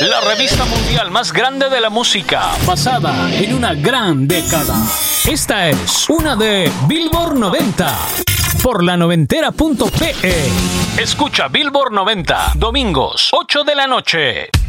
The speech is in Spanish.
La revista mundial más grande de la música, basada en una gran década. Esta es una de Billboard 90 por la noventera.pe. Escucha Billboard 90, domingos, 8 de la noche.